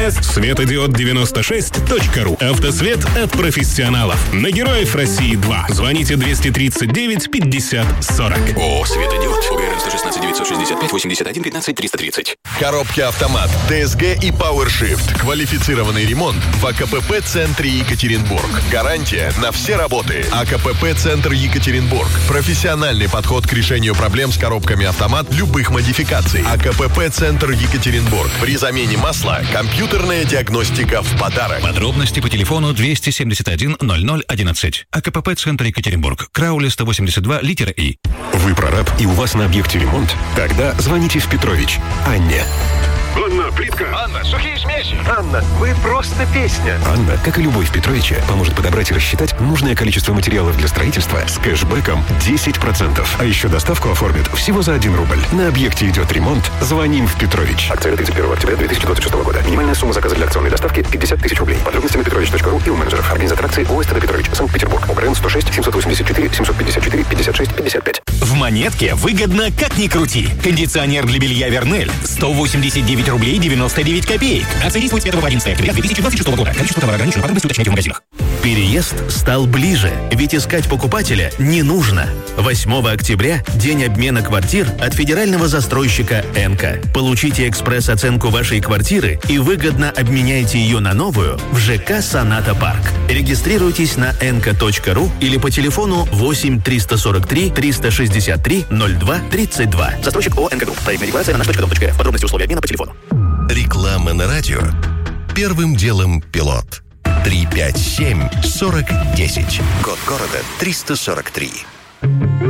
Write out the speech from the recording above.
Светодиод96.ру. Автосвет от профессионалов. На Героев России 2. Звоните 239 50 40. ООО «Светодиод». УГРН 116 965 81 15 330. Коробки «Автомат», ДСГ и PowerShift. Квалифицированный ремонт в АКПП-центре Екатеринбург. Гарантия на все работы. АКПП-центр Екатеринбург. Профессиональный подход к решению проблем с коробками «Автомат» любых модификаций. АКПП-центр Екатеринбург. При замене масла компьютерная диагностика в подарок. Подробности по телефону 271 0011. АКПП-центр Екатеринбург. Крауле 182, литера И. Вы прораб и у вас на объекте ремонт? Тогда звоните в Петрович. Анне. Анна, плитка. Анна, сухие смеси. Анна, вы просто песня. Анна, как и любой в Петровиче, поможет подобрать и рассчитать нужное количество материалов для строительства с кэшбэком 10%. А еще доставку оформят всего за 1 рубль. На объекте идет ремонт. Звоним в Петрович. Акция до 31 октября 2026 года. Минимальная сумма заказа для акционной доставки 50 тысяч рублей. Подробности на petrovich.ru и у менеджеров. Организатор акции ОСТ Петрович, Санкт-Петербург. УГРН 106 784 754 56 55. В Монетке выгодно как ни крути. Кондиционер для белья «Вернель» 189 рублей 99 копеек. Акция действует с 5 по 11 октября 2026 года. Количество товара ограничено, подробности уточняйте в магазинах. Переезд стал ближе, ведь искать покупателя не нужно. 8 октября – день обмена квартир от федерального застройщика «Энка». Получите экспресс-оценку вашей квартиры и выгодно обменяйте ее на новую в ЖК «Соната Парк». Регистрируйтесь на enka.ru или по телефону 8 343 363 02 32. Застройщик ООО «Энка Групп». Тарифная декларация на nаш.dom.рф. Подробности условия обмена по телефону. Реклама на радио. Первым делом пилот. 357-40-10. Код города 343.